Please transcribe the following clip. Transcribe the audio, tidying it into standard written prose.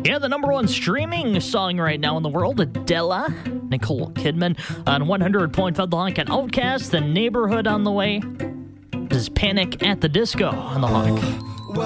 Yeah, the number one streaming song right now in the world, Adele, Nicole Kidman on 100.5 The Honk, and Outkast, The Neighborhood on the way. This is Panic at the Disco on The Honk.